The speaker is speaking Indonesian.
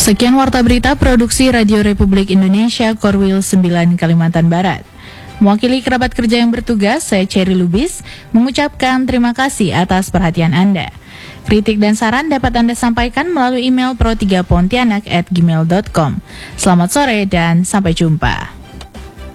Sekian Warta Berita Produksi Radio Republik Indonesia Korwil 9 Kalimantan Barat. Mewakili kerabat kerja yang bertugas, saya Cherry Lubis mengucapkan terima kasih atas perhatian Anda. Kritik dan saran dapat Anda sampaikan melalui email pro3pontianak@gmail.com. Selamat sore dan sampai jumpa.